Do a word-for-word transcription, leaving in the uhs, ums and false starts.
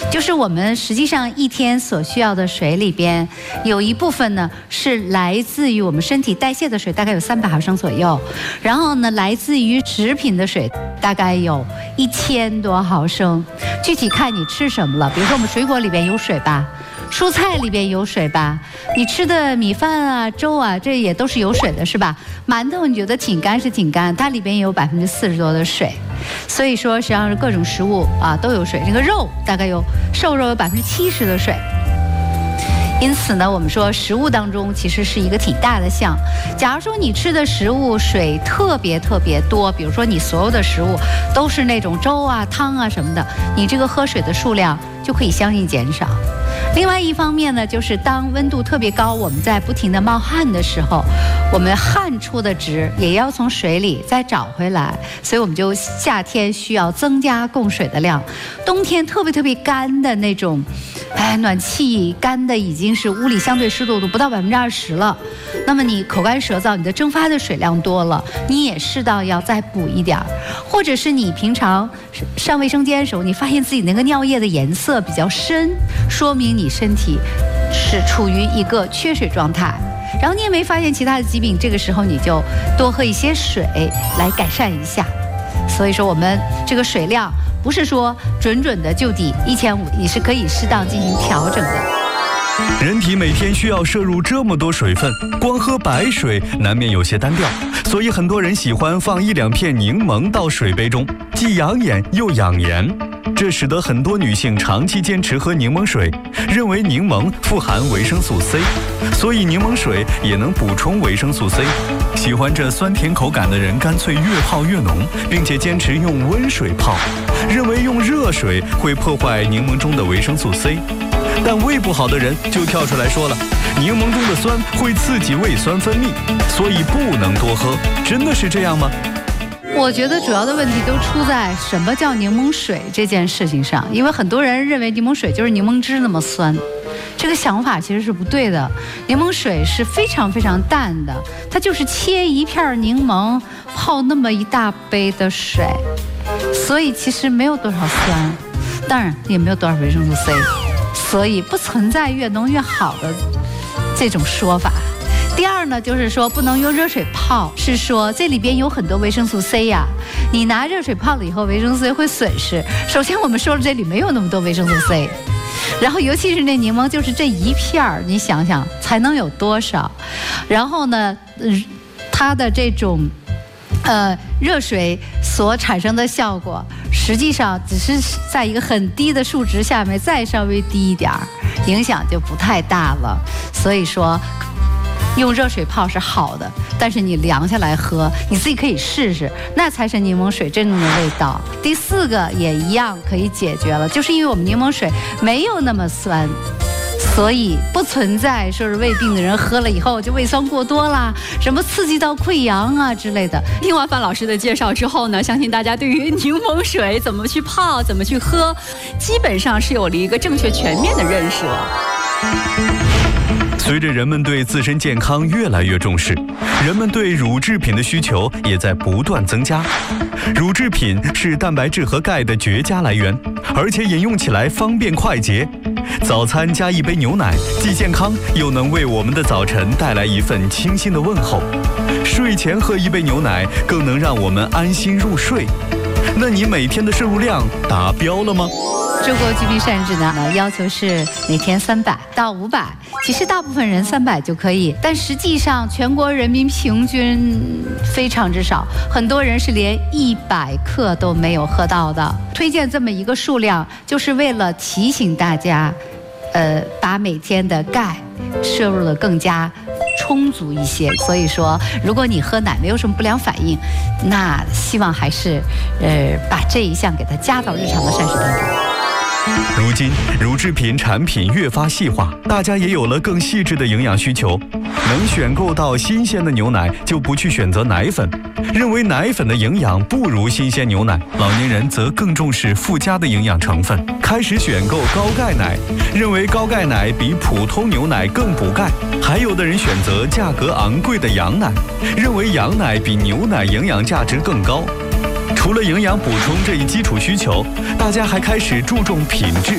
就是我们实际上一天所需要的水里边，有一部分呢是来自于我们身体代谢的水，大概有三百毫升左右，然后呢来自于食品的水大概有一千多毫升，具体看你吃什么了。比如说我们水果里边有水吧，蔬菜里边有水吧，你吃的米饭啊、粥啊，这也都是有水的，是吧？馒头你觉得挺干是挺干，它里边也有百分之四十多的水，所以说实际上是各种食物啊都有水。这个肉大概有瘦肉有百分之七十的水。因此呢，我们说食物当中其实是一个挺大的项。假如说你吃的食物水特别特别多，比如说你所有的食物都是那种粥啊、汤啊什么的，你这个喝水的数量就可以相应减少。另外一方面呢，就是当温度特别高，我们在不停地冒汗的时候，我们汗出的值也要从水里再找回来，所以我们就夏天需要增加供水的量。冬天特别特别干的那种，哎，暖气干的已经是屋里相对湿度都不到百分之二十了，那么你口干舌燥，你的蒸发的水量多了，你也适当要再补一点儿。或者是你平常上卫生间的时候，你发现自己那个尿液的颜色比较深，说明你身体是处于一个缺水状态。然后你也没发现其他的疾病，这个时候你就多喝一些水来改善一下。所以说我们这个水量不是说准准的就抵一千五，你是可以适当进行调整的。 人体每天需要摄入这么多水分，光喝白水难免有些单调，所以很多人喜欢放一两片柠檬到水杯中，既养眼又养颜。这使得很多女性长期坚持喝柠檬水，认为柠檬富含维生素 C， 所以柠檬水也能补充维生素 C。喜欢这酸甜口感的人干脆越泡越浓，并且坚持用温水泡，认为用热水会破坏柠檬中的维生素 C。但胃不好的人就跳出来说了，柠檬中的酸会刺激胃酸分泌，所以不能多喝。真的是这样吗？ 我觉得主要的问题都出在什么叫柠檬水这件事情上，因为很多人认为柠檬水就是柠檬汁那么酸，这个想法其实是不对的。柠檬水是非常非常淡的，它就是切一片柠檬泡那么一大杯的水，所以其实没有多少酸，当然也没有多少维生素 C， 所以不存在越浓越好的这种说法。第二呢，就是说不能用热水泡，是说这里边有很多维生素 C 呀，你拿热水泡了以后，维生素 C 会损失。首先我们说了，这里没有那么多维生素 C， 然后尤其是那柠檬，就是这一片儿，你想想才能有多少？然后呢，它的这种呃热水所产生的效果，实际上只是在一个很低的数值下面再稍微低一点儿，影响就不太大了。所以说用热水泡是好的，但是你凉下来喝，你自己可以试试，那才是柠檬水真正的味道。第四个也一样可以解决了，就是因为我们柠檬水没有那么酸，所以不存在说是胃病的人喝了以后就胃酸过多啦，什么刺激到溃疡啊之类的。 听完范老师的介绍之后呢，相信大家对于柠檬水怎么去泡、怎么去喝，基本上是有了一个正确全面的认识了。 随着人们对自身健康越来越重视，人们对乳制品的需求也在不断增加。乳制品是蛋白质和钙的绝佳来源，而且饮用起来方便快捷。早餐加一杯牛奶，既健康又能为我们的早晨带来一份清新的问候。睡前喝一杯牛奶，更能让我们安心入睡。那你每天的摄入量达标了吗？ 中国居民膳食呢要求是每天三百到五百，其实大部分人三百就可以，但实际上全国人民平均非常之少，很多人是连一百克都没有喝到的。推荐这么一个数量，就是为了提醒大家，呃，把每天的钙摄入的更加充足一些。所以说，如果你喝奶没有什么不良反应，那希望还是呃把这一项给它加到日常的膳食当中。 如今，乳制品产品越发细化，大家也有了更细致的营养需求。能选购到新鲜的牛奶，就不去选择奶粉，认为奶粉的营养不如新鲜牛奶。老年人则更重视附加的营养成分，开始选购高钙奶，认为高钙奶比普通牛奶更补钙。还有的人选择价格昂贵的羊奶，认为羊奶比牛奶营养价值更高。除了营养补充这一基础需求，大家还开始注重品质。